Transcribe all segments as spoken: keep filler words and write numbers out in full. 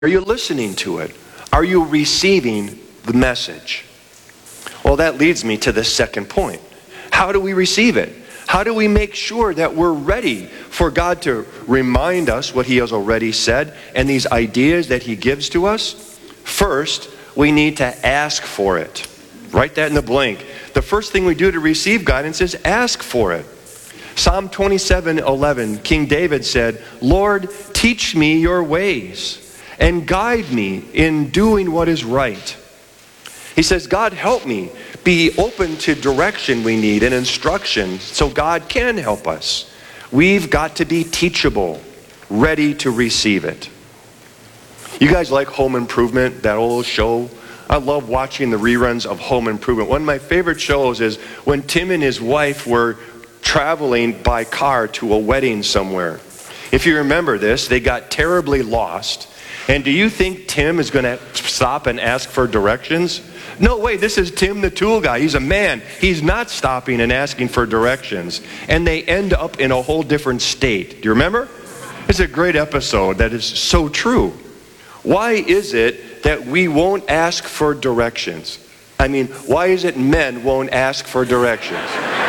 Are you listening to it? Are you receiving the message? Well, that leads me to the second point. How do we receive it? How do we make sure that we're ready for God to remind us what He has already said and these ideas that He gives to us? First, we need to ask for it. Write that in the blank. The first thing we do to receive guidance is ask for it. Psalm twenty-seven eleven, King David said, "Lord, teach me your ways and guide me in doing what is right." He says, God, help me be open to direction we need and instruction so God can help us. We've got to be teachable, ready to receive it. You guys like Home Improvement, that old show? I love watching the reruns of Home Improvement. One of my favorite shows is when Tim and his wife were traveling by car to a wedding somewhere. If you remember this, they got terribly lost. And do you think Tim is going to stop and ask for directions? No way, this is Tim the tool guy. He's a man. He's not stopping and asking for directions. And they end up in a whole different state. Do you remember? It's a great episode that is so true. Why is it that we won't ask for directions? I mean, why is it men won't ask for directions?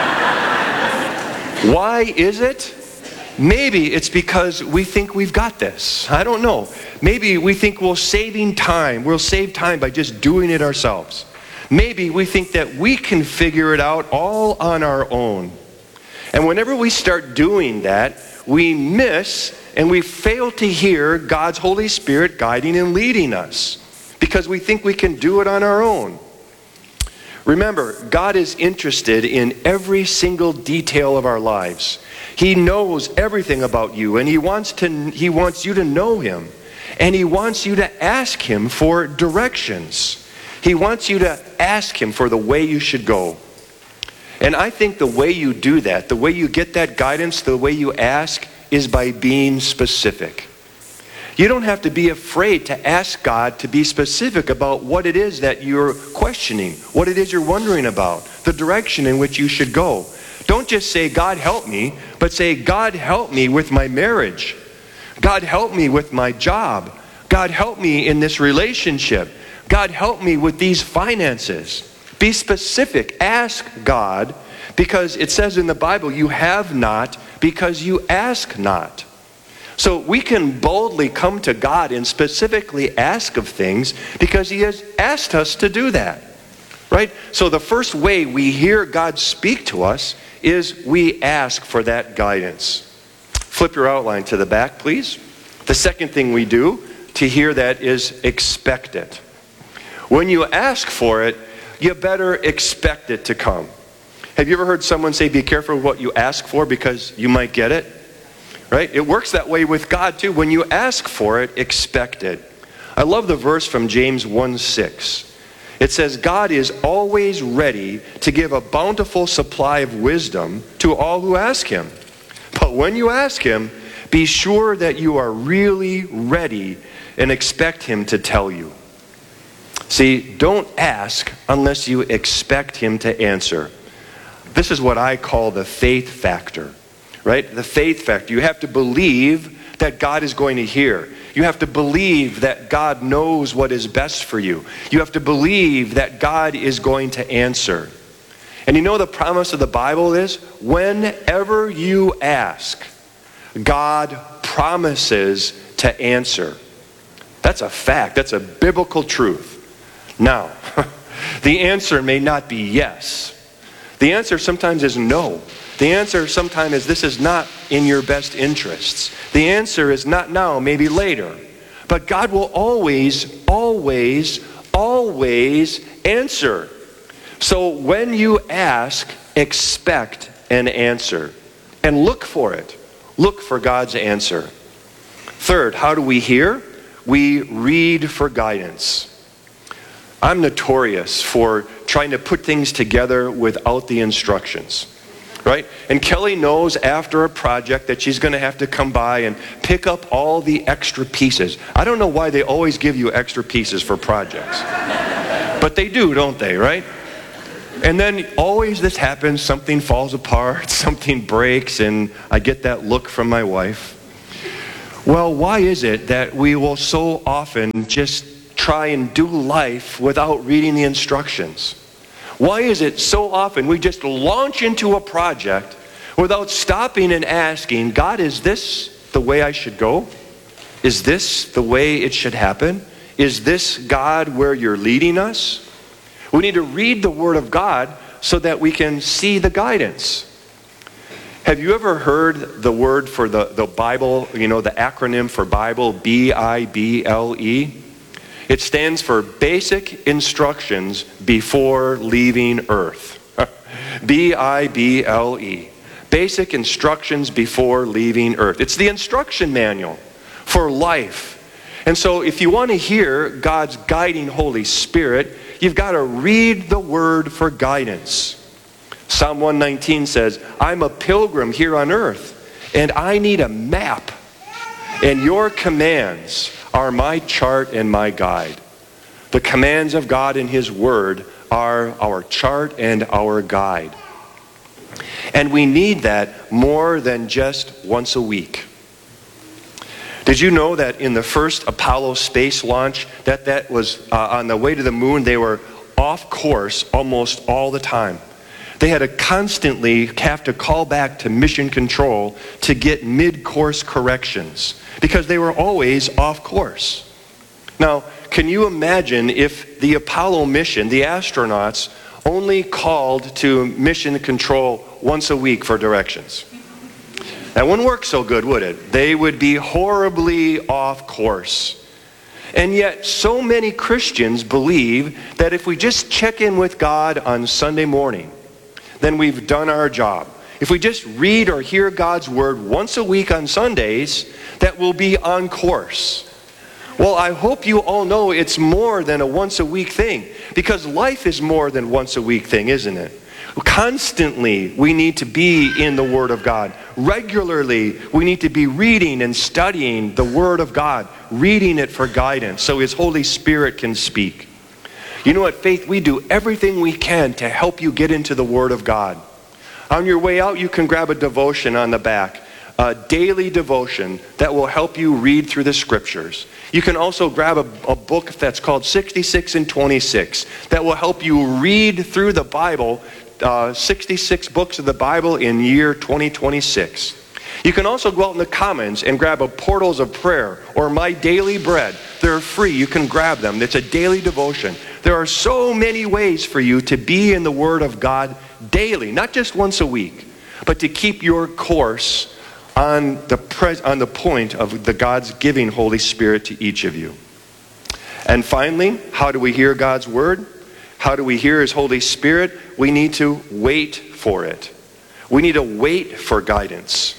Why is it? Maybe it's because we think we've got this. I don't know. Maybe we think we're saving time. We'll save time by just doing it ourselves. Maybe we think that we can figure it out all on our own. And whenever we start doing that, we miss and we fail to hear God's Holy Spirit guiding and leading us because we think we can do it on our own. Remember, God is interested in every single detail of our lives. He knows everything about you, and he wants to he wants you to know him. And he wants you to ask him for directions. He wants you to ask him for the way you should go. And I think the way you do that, the way you get that guidance, the way you ask, is by being specific. You don't have to be afraid to ask God to be specific about what it is that you're questioning, what it is you're wondering about, the direction in which you should go. Don't just say, God help me, but say, God help me with my marriage. God help me with my job. God help me in this relationship. God help me with these finances. Be specific. Ask God, because it says in the Bible, you have not because you ask not. So we can boldly come to God and specifically ask of things because he has asked us to do that. Right? So the first way we hear God speak to us is we ask for that guidance. Flip your outline to the back, please. The second thing we do to hear that is expect it. When you ask for it, you better expect it to come. Have you ever heard someone say, be careful what you ask for because you might get it? Right? It works that way with God too. When you ask for it, expect it. I love the verse from James one six. It says, God is always ready to give a bountiful supply of wisdom to all who ask him. But when you ask him, be sure that you are really ready and expect him to tell you. See, don't ask unless you expect him to answer. This is what I call the faith factor, right? The faith factor. You have to believe that God is going to hear. You have to believe that God knows what is best for you. You have to believe that God is going to answer. And you know the promise of the Bible is, whenever you ask, God promises to answer. That's a fact. That's a biblical truth. Now, the answer may not be yes. The answer sometimes is no. The answer sometimes is this is not in your best interests. The answer is not now, maybe later. But God will always, always, always answer. So when you ask, expect an answer. And look for it. Look for God's answer. Third, how do we hear? We read for guidance. I'm notorious for trying to put things together without the instructions. Right? And Kelly knows after a project that she's going to have to come by and pick up all the extra pieces. I don't know why they always give you extra pieces for projects. But they do, don't they, right? And then always this happens, something falls apart, something breaks, and I get that look from my wife. Well, why is it that we will so often just try and do life without reading the instructions? Why is it so often we just launch into a project without stopping and asking, God, is this the way I should go? Is this the way it should happen? Is this, God, where you're leading us? We need to read the Word of God so that we can see the guidance. Have you ever heard the word for the, the Bible, you know, the acronym for Bible, B I B L E? It stands for Basic Instructions Before Leaving Earth. B I B L E. Basic Instructions Before Leaving Earth. It's the instruction manual for life. And so if you want to hear God's guiding Holy Spirit, you've got to read the Word for guidance. Psalm one nineteen says, I'm a pilgrim here on earth, and I need a map. And your commands are my chart and my guide. The commands of God in His Word are our chart and our guide. And we need that more than just once a week. Did you know that in the first Apollo space launch, that that was uh, on the way to the moon, they were off course almost all the time? They had to constantly have to call back to mission control to get mid-course corrections because they were always off course. Now, can you imagine if the Apollo mission, the astronauts, only called to mission control once a week for directions? That wouldn't work so good, would it? They would be horribly off course. And yet, so many Christians believe that if we just check in with God on Sunday morning, then we've done our job. If we just read or hear God's Word once a week on Sundays, that we'll be on course. Well, I hope you all know it's more than a once a week thing, because life is more than once a week thing, isn't it? Constantly, we need to be in the Word of God. Regularly, we need to be reading and studying the Word of God, reading it for guidance so His Holy Spirit can speak. You know, at Faith, we do everything we can to help you get into the Word of God. On your way out, you can grab a devotion on the back, a daily devotion that will help you read through the Scriptures. You can also grab a, a book that's called sixty-six and twenty-six that will help you read through the Bible, uh, sixty-six books of the Bible in year twenty twenty-six. You can also go out in the Commons and grab a Portals of Prayer or My Daily Bread. They're free. You can grab them. It's a daily devotion. There are so many ways for you to be in the Word of God daily, not just once a week, but to keep your course on the pres- on the point of the God's giving Holy Spirit to each of you. And finally, how do we hear God's Word? How do we hear His Holy Spirit? We need to wait for it. We need to wait for guidance.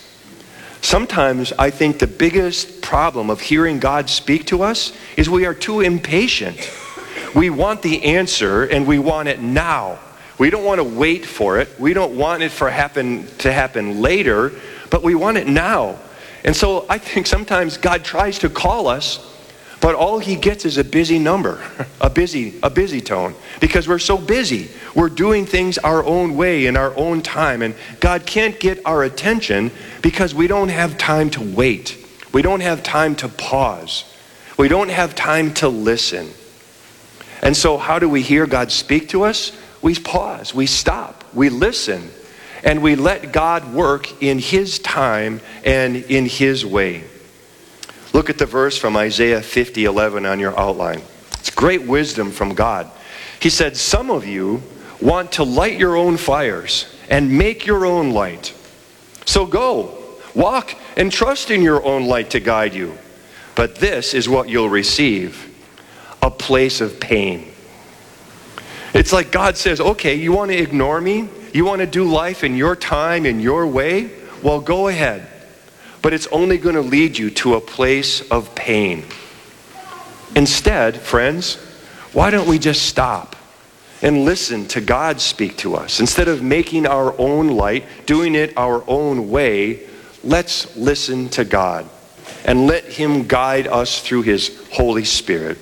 Sometimes I think the biggest problem of hearing God speak to us is we are too impatient. We want the answer and we want it now. We don't want to wait for it. We don't want it for happen to happen later, but we want it now. And so I think sometimes God tries to call us, but all He gets is a busy number, a busy, a busy tone, because we're so busy. We're doing things our own way in our own time, and God can't get our attention because we don't have time to wait. We don't have time to pause. We don't have time to listen. And so how do we hear God speak to us? We pause, we stop, we listen, and we let God work in His time and in His way. Look at the verse from Isaiah fifty eleven on your outline. It's great wisdom from God. He said, some of you want to light your own fires and make your own light. So go, walk and trust in your own light to guide you. But this is what you'll receive, a place of pain. It's like God says, okay, you want to ignore me? You want to do life in your time, in your way? Well, go ahead. But it's only going to lead you to a place of pain. Instead, friends, why don't we just stop and listen to God speak to us? Instead of making our own light, doing it our own way, let's listen to God and let Him guide us through His Holy Spirit.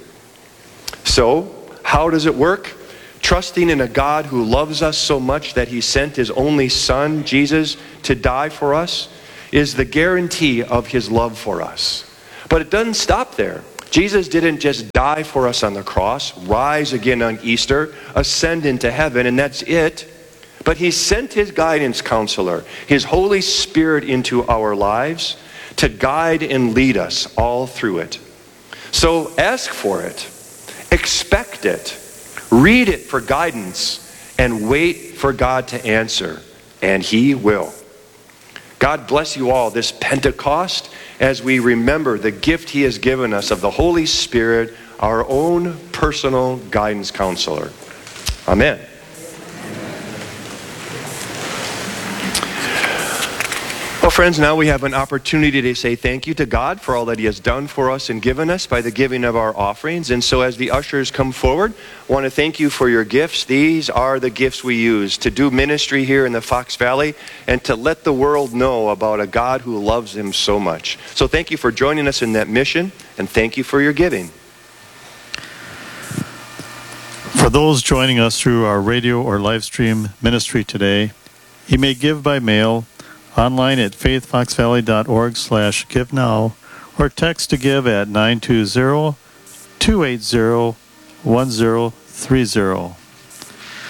So, how does it work? Trusting in a God who loves us so much that He sent His only Son, Jesus, to die for us, is the guarantee of His love for us. But it doesn't stop there. Jesus didn't just die for us on the cross, rise again on Easter, ascend into heaven, and that's it. But he sent his guidance counselor, his Holy Spirit, into our lives to guide and lead us all through it. So ask for it, expect it, read it for guidance, and wait for God to answer, and he will. God bless you all this Pentecost as we remember the gift he has given us of the Holy Spirit, our own personal guidance counselor. Amen. Well, friends, now we have an opportunity to say thank you to God for all that he has done for us and given us by the giving of our offerings. And so as the ushers come forward, I want to thank you for your gifts. These are the gifts we use to do ministry here in the Fox Valley and to let the world know about a God who loves them so much. So thank you for joining us in that mission, and thank you for your giving. For those joining us through our radio or live stream ministry today, you may give by mail, online at faithfoxvalley.org slash give now, or text to give at nine two zero, two eight zero, one zero three zero.